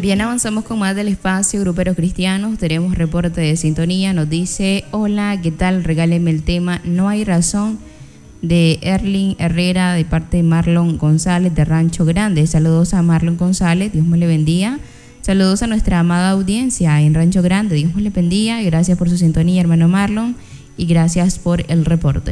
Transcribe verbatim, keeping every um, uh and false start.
Bien, avanzamos con más del espacio Gruperos Cristianos. Tenemos reporte de sintonía. Nos dice: hola, ¿qué tal? Regáleme el tema No hay razón, de Erling Herrera, de parte de Marlon González de Rancho Grande. Saludos a Marlon González, Dios me le bendiga. Saludos a nuestra amada audiencia en Rancho Grande, Dios me le bendiga. Gracias por su sintonía, hermano Marlon, y gracias por el reporte.